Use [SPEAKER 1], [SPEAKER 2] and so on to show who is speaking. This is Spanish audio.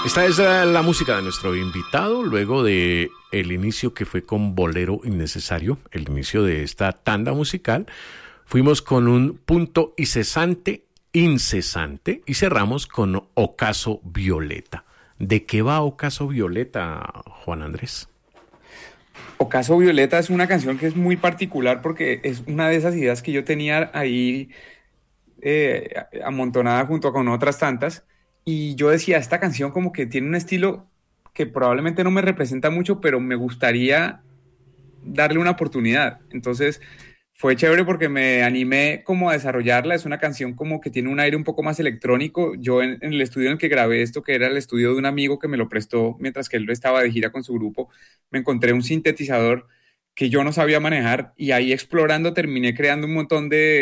[SPEAKER 1] Esta es la música de nuestro invitado, luego de el inicio que fue con Bolero Innecesario, el inicio de esta tanda musical. Fuimos con un punto y cesante, incesante, y cerramos con Ocaso Violeta. ¿De qué va Ocaso Violeta, Juan Andrés?
[SPEAKER 2] Ocaso Violeta es una canción que es muy particular porque es una de esas ideas que yo tenía ahí amontonada junto con otras tantas. Y yo decía, esta canción como que tiene un estilo que probablemente no me representa mucho, pero me gustaría darle una oportunidad. Entonces fue chévere porque me animé como a desarrollarla. Es una canción como que tiene un aire un poco más electrónico. Yo en el estudio en el que grabé esto, que era el estudio de un amigo que me lo prestó mientras que él estaba de gira con su grupo, me encontré un sintetizador que yo no sabía manejar y ahí explorando terminé creando un montón de